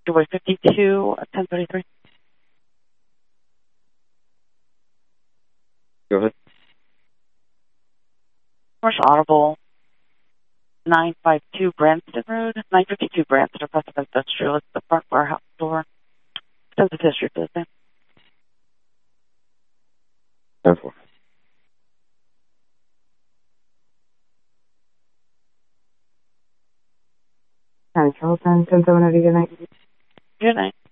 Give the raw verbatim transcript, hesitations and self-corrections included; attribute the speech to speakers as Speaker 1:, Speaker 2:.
Speaker 1: Doorway fifty-two, ten thirty-three.
Speaker 2: Go ahead.
Speaker 1: Commercial Audible, nine fifty-two Branston Road, nine fifty-two Branston, Oppressive Industrial. It's the front warehouse door. Sense of history for the same.
Speaker 2: ten four.
Speaker 3: County Charlton, ten seven eighty, good night.
Speaker 1: Good night.